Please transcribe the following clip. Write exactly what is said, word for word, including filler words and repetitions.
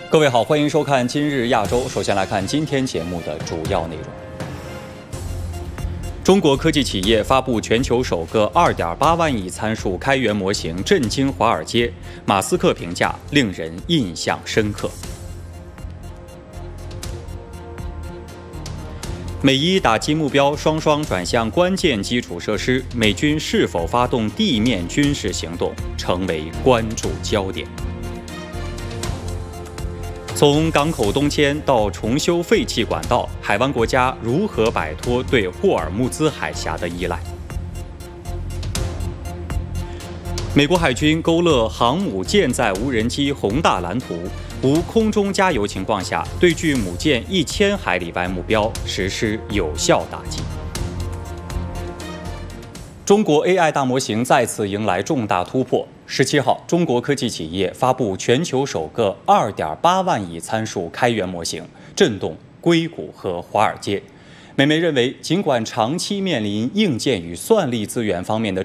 各位好，欢迎收看今日亚洲。首先来看今天节目的主要内容。中国科技企业发布全球首个 二点八万亿参数开源模型，震惊华尔街。马斯克评价令人印象深刻。美伊打击目标双双转向关键基础设施，美军是否发动地面军事行动成为关注焦点。从港口东迁到重修废弃管道，海湾国家如何摆脱对霍尔木兹海峡的依赖？美国海军勾勒航母舰载无人机宏大蓝图，无空中加油情况下，对距母舰一千海里外目标实施有效打击。中国 A I 大模型再次迎来重大突破。十七号，中国科技企业发布全球首个 二点八万亿参数开源模型，震动硅谷和华尔街。美媒认为，尽管长期面临硬件与算力资源方面的